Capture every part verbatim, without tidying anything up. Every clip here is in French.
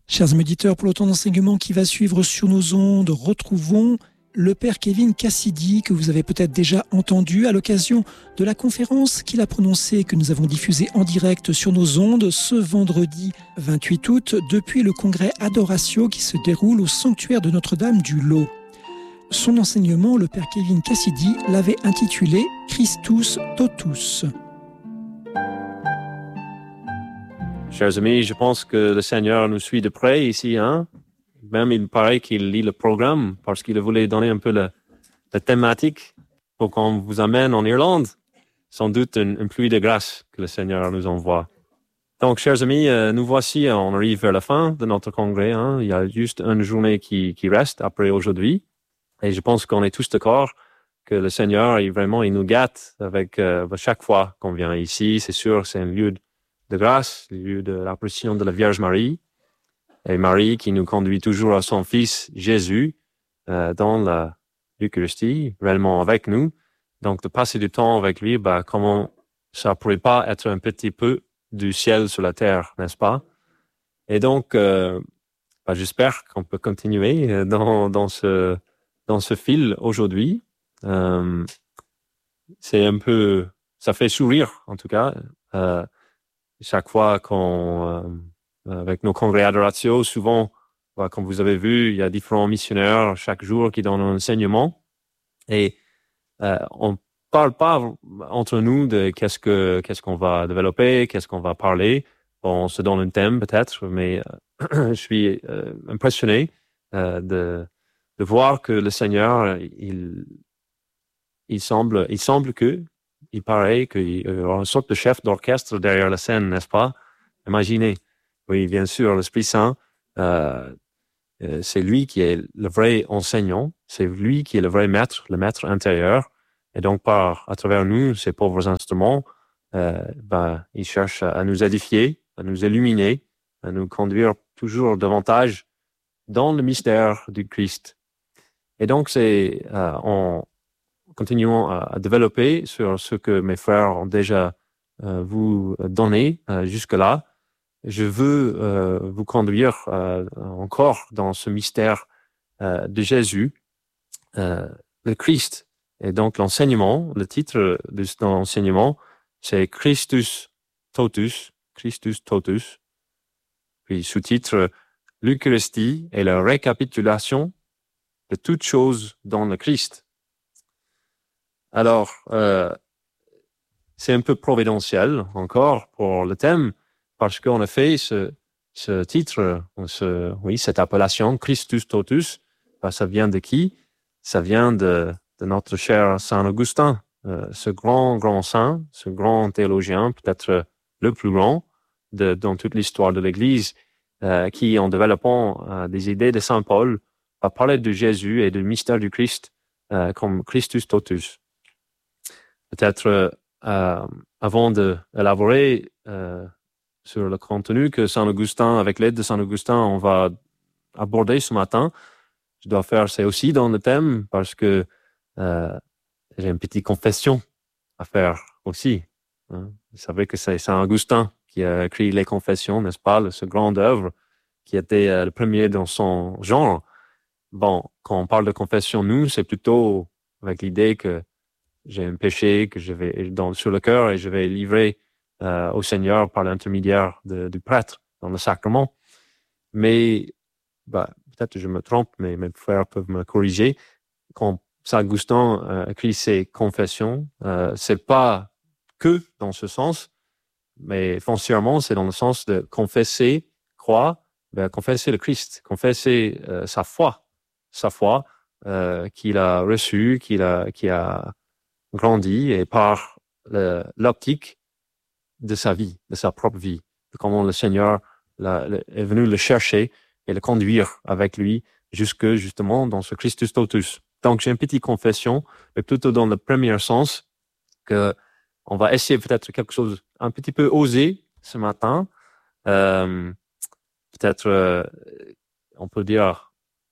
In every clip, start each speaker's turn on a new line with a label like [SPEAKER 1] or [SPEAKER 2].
[SPEAKER 1] Chers auditeurs, pour le temps d'enseignement qui va suivre sur nos ondes, retrouvons le Père Kevin Cassidy, que vous avez peut-être déjà entendu à l'occasion de la conférence qu'il a prononcée et que nous avons diffusée en direct sur nos ondes ce vendredi vingt-huit août depuis le congrès Adoratio qui se déroule au sanctuaire de Notre-Dame du Lot. Son enseignement, le Père Kevin Cassidy l'avait intitulé « Christus Totus ».
[SPEAKER 2] Chers amis, je pense que le Seigneur nous suit de près ici, hein. Même il paraît qu'il lit le programme parce qu'il voulait donner un peu la, la thématique pour qu'on vous amène en Irlande. Sans doute une, une pluie de grâce que le Seigneur nous envoie. Donc, chers amis, euh, nous voici, on arrive vers la fin de notre congrès, hein. Il y a juste une journée qui, qui reste après aujourd'hui. Et je pense qu'on est tous d'accord que le Seigneur, il vraiment, il nous gâte avec euh, chaque fois qu'on vient ici. C'est sûr, c'est un lieu de de grâce, le lieu de l'apparition de la Vierge Marie, et Marie qui nous conduit toujours à son Fils Jésus euh, dans la l'Eucharistie, réellement avec nous. Donc, de passer du temps avec lui, bah, comment ça pourrait pas être un petit peu du ciel sur la terre, n'est-ce pas? Et donc, euh, bah, j'espère qu'on peut continuer dans, dans ce, dans ce fil aujourd'hui. Euh, c'est un peu, ça fait sourire, en tout cas. Euh, Chaque fois qu'on, euh, avec nos congrès Adoratio, souvent, bah, comme vous avez vu, il y a différents missionnaires chaque jour qui donnent un enseignement. Et euh, on parle pas entre nous de qu'est-ce que qu'est-ce qu'on va développer, qu'est-ce qu'on va parler. Bon, on se donne un thème peut-être, mais euh, je suis euh, impressionné euh, de de voir que le Seigneur, il il semble il semble que il paraît qu'il y aura une sorte de chef d'orchestre derrière la scène, n'est-ce pas? Imaginez. Oui, bien sûr, l'Esprit Saint, euh, euh, c'est lui qui est le vrai enseignant, c'est lui qui est le vrai maître, le maître intérieur. Et donc, par, à travers nous, ces pauvres instruments, euh, ben, il cherche à nous édifier, à nous illuminer, à nous conduire toujours davantage dans le mystère du Christ. Et donc, c'est euh, en continuons à, à développer sur ce que mes frères ont déjà euh, vous donné euh, jusque-là. Je veux euh, vous conduire euh, encore dans ce mystère euh, de Jésus, euh, le Christ. Et donc l'enseignement, le titre de cet enseignement, c'est Christus Totus, Christus Totus. Puis sous-titre, l'Eucharistie et la récapitulation de toutes choses dans le Christ. Alors, euh, c'est un peu providentiel encore pour le thème, parce qu'en effet, ce, ce titre, ce, oui, cette appellation, Christus Totus, ben, ça vient de qui? Ça vient de, de notre cher Saint Augustin, euh, ce grand, grand saint, ce grand théologien, peut-être le plus grand de, dans toute l'histoire de l'Église, euh, qui, en développant euh, des idées de Saint Paul, a parlé de Jésus et du mystère du Christ euh, comme Christus Totus. Peut-être euh, avant d'élaborer euh, sur le contenu que Saint Augustin, avec l'aide de Saint Augustin, on va aborder ce matin, je dois faire ça aussi dans le thème parce que euh, j'ai une petite confession à faire aussi. Hein. Vous savez que c'est Saint Augustin qui a écrit les Confessions, n'est-ce pas, ce grand œuvre qui était euh, le premier dans son genre. Bon, quand on parle de confession, nous, c'est plutôt avec l'idée que j'ai un péché que je vais dans, sur le cœur et je vais livrer euh, au Seigneur par l'intermédiaire de, du prêtre dans le sacrement. Mais bah, peut-être que je me trompe, mais mes frères peuvent me corriger. Quand Saint Augustin euh, écrit ses confessions, euh, c'est pas que dans ce sens, mais foncièrement, c'est dans le sens de confesser, croire, ben, confesser le Christ, confesser euh, sa foi, sa foi euh, qu'il a reçue, qu'il a, qu'il a grandi et par le, l'optique de sa vie, de sa propre vie, de comment le Seigneur l'a, est venu le chercher et le conduire avec lui jusque justement dans ce Christus Totus. Donc j'ai une petite confession, mais plutôt dans le premier sens que on va essayer peut-être quelque chose un petit peu osé ce matin, euh, peut-être euh, on peut dire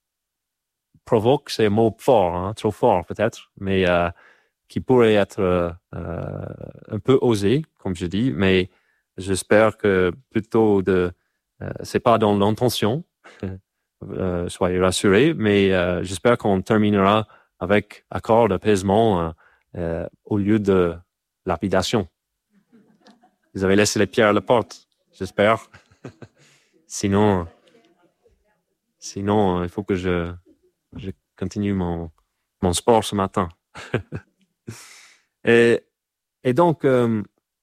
[SPEAKER 2] provoque, c'est un mot fort, hein, trop fort peut-être, mais euh, qui pourrait être euh, un peu osé, comme je dis, mais j'espère que plutôt de Euh, c'est pas dans l'intention, euh, soyez rassurés, mais euh, j'espère qu'on terminera avec accord d'apaisement euh, euh, au lieu de lapidation. Vous avez laissé les pierres à la porte, j'espère. Sinon, sinon, il faut que je, je continue mon, mon sport ce matin. et, et donc, euh,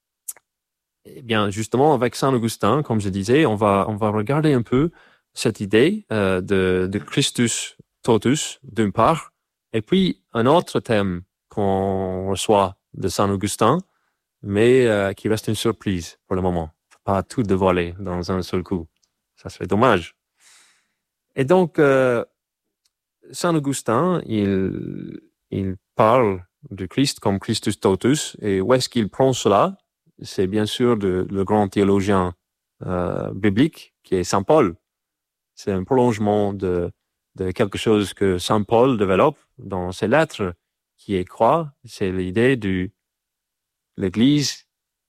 [SPEAKER 2] eh bien, justement, avec Saint Augustin, comme je disais, on va, on va regarder un peu cette idée euh, de, de Christus totus, d'une part, et puis un autre thème qu'on reçoit de Saint Augustin, mais euh, qui reste une surprise pour le moment. Faut pas tout dévoiler dans un seul coup. Ça serait dommage. Et donc, euh, Saint Augustin, il, il parle du Christ comme Christus totus, et où est-ce qu'il prend cela? C'est bien sûr de, le grand théologien euh, biblique qui est Saint Paul. C'est un prolongement de, de quelque chose que Saint Paul développe dans ses lettres, qui est croix. C'est l'idée de l'Église,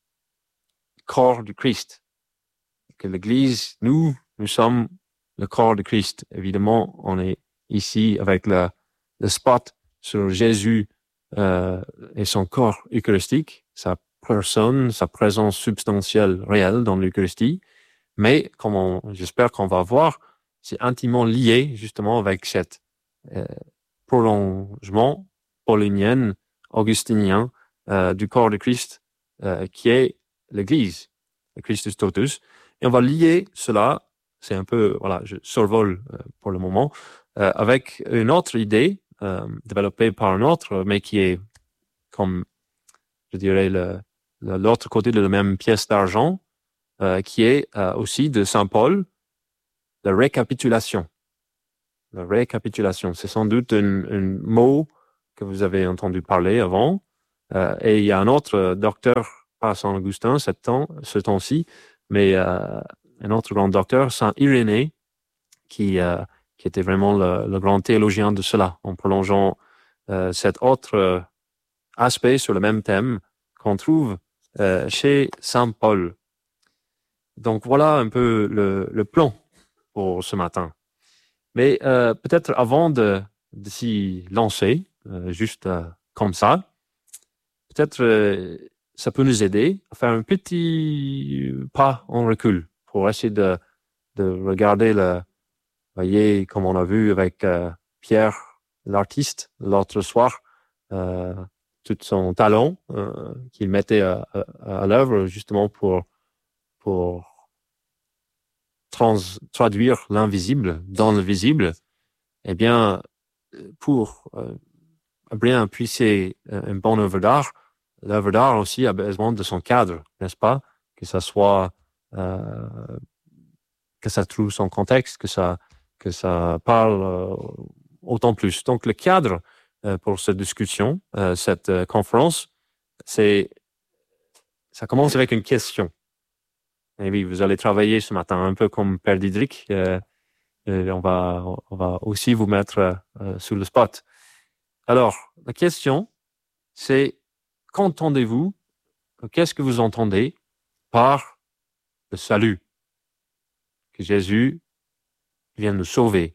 [SPEAKER 2] corps du Christ. Que l'Église, nous, nous sommes le corps du Christ. Évidemment, on est ici avec le, le spot sur Jésus euh, et son corps eucharistique, sa personne, sa présence substantielle réelle dans l'Eucharistie. Mais, comme on, j'espère qu'on va voir, c'est intimement lié justement avec cet euh, prolongement paulinien, augustinien euh, du corps de Christ euh, qui est l'Église, le Christus totus. Et on va lier cela, c'est un peu, voilà, je survole euh, pour le moment, euh, avec une autre idée euh, développée par un autre, mais qui est comme, je dirais, le, le, l'autre côté de la même pièce d'argent, euh, qui est euh, aussi de Saint Paul, la récapitulation. La récapitulation, c'est sans doute un, un mot que vous avez entendu parler avant. Euh, et il y a un autre docteur, pas Saint Augustin, ce temps, ce temps-ci, mais euh, un autre grand docteur, Saint Irénée, qui, euh, qui était vraiment le, le grand théologien de cela, en prolongeant euh, cet autre euh, aspect sur le même thème qu'on trouve euh, chez Saint Paul. Donc voilà un peu le, le plan pour ce matin. Mais euh, peut-être avant de, de s'y lancer, euh, juste euh, comme ça, peut-être euh, ça peut nous aider à faire un petit pas en recul pour essayer de, de regarder le, voyez, comme on a vu avec euh, Pierre, l'artiste, l'autre soir, euh, tout son talent euh, qu'il mettait à, à, à l'œuvre justement pour, pour trans, traduire l'invisible dans le visible. Eh bien, pour euh, bien apprécier une bonne œuvre d'art, l'œuvre d'art aussi a besoin de son cadre, n'est-ce pas? Que ça soit, euh, que ça trouve son contexte, que ça, que ça parle euh, autant plus. Donc, le cadre euh, pour cette discussion, euh, cette euh, conférence, c'est, ça commence avec une question. Et oui, vous allez travailler ce matin un peu comme Père Didrik. Euh, et on va, on va aussi vous mettre euh, sous le spot. Alors, la question, c'est qu'entendez-vous, qu'est-ce que vous entendez par le salut? Que Jésus vient nous sauver.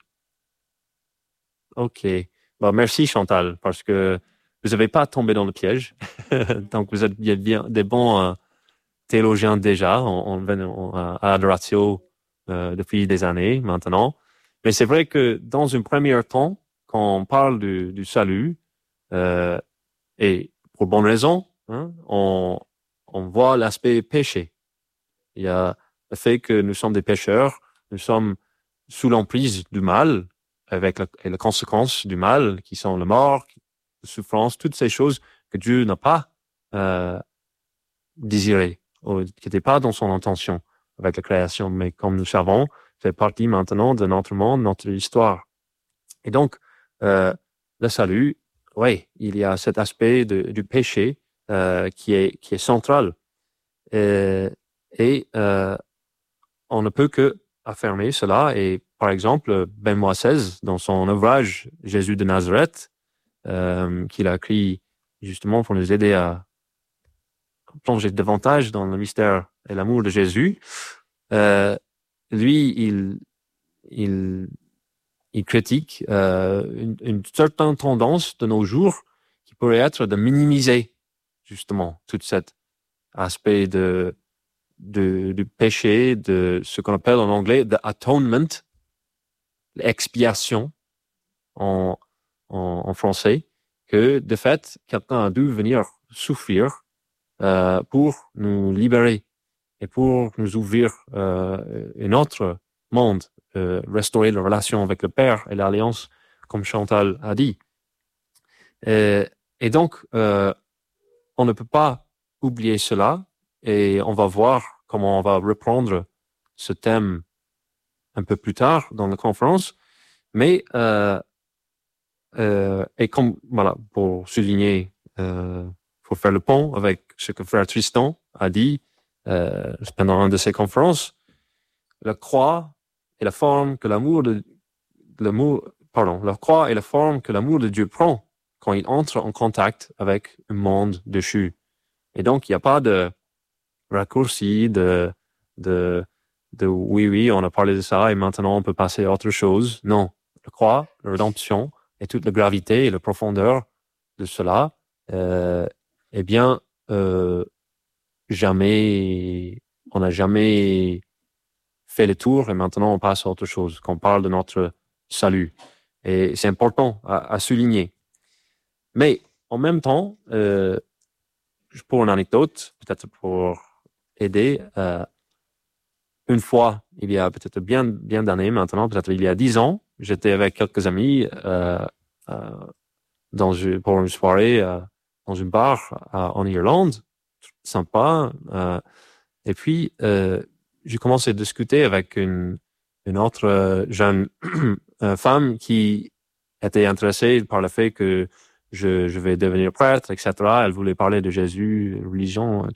[SPEAKER 2] OK. Bon, merci Chantal, parce que vous n'avez pas tombé dans le piège. Donc, vous êtes bien des bons euh, théologiens déjà, on, on, on, à Adoratio euh, depuis des années maintenant. Mais c'est vrai que dans un premier temps, quand on parle du, du salut, euh, et pour bonne raison, hein, on, on voit l'aspect péché. Il y a le fait que nous sommes des pécheurs, nous sommes sous l'emprise du mal, avec la, et les conséquences du mal, qui sont la mort, la souffrance, toutes ces choses que Dieu n'a pas euh, désirées, ou qui n'étaient pas dans son intention avec la création, mais comme nous savons, fait partie maintenant de notre monde, notre histoire. Et donc, euh, le salut, oui, il y a cet aspect de, du péché euh, qui est qui est central. Et, et euh, on ne peut que affirmer cela. Et par exemple, Benoît seize, dans son ouvrage Jésus de Nazareth, euh, qu'il a écrit justement pour nous aider à plonger davantage dans le mystère et l'amour de Jésus, euh, lui, il, il, il critique euh, une, une certaine tendance de nos jours qui pourrait être de minimiser justement tout cet aspect de, de, du péché, de ce qu'on appelle en anglais the atonement, l'expiation en, en, en français, que de fait, quelqu'un a dû venir souffrir euh, pour nous libérer et pour nous ouvrir euh, un autre monde, euh, restaurer la relation avec le Père et l'alliance, comme Chantal a dit. Et, et donc, euh, on ne peut pas oublier cela, et on va voir comment on va reprendre ce thème un peu plus tard dans la conférence. Mais, euh, euh, et comme, voilà, pour souligner, euh, pour faire le pont avec ce que frère Tristan a dit euh, pendant une de ses conférences, la croix est la forme que l'amour de l'amour, pardon, la croix est la forme que l'amour de Dieu prend quand il entre en contact avec un monde déchu. Et donc, il n'y a pas de raccourci, de, de, de oui, oui, on a parlé de ça et maintenant on peut passer à autre chose. Non, la croix, la rédemption et toute la gravité et la profondeur de cela, euh, eh bien, euh, jamais, on n'a jamais fait le tour et maintenant on passe à autre chose, qu'on parle de notre salut. Et c'est important à, à souligner. Mais en même temps, euh, pour une anecdote, peut-être pour aider, euh, une fois, il y a peut-être bien, bien d'années maintenant, peut-être il y a dix ans, j'étais avec quelques amis euh, euh, dans une, pour une soirée euh, dans une bar euh, en Irlande, sympa. Euh, et puis, euh, j'ai commencé à discuter avec une, une autre jeune femme qui était intéressée par le fait que je, je vais devenir prêtre, et cetera. Elle voulait parler de Jésus, religion,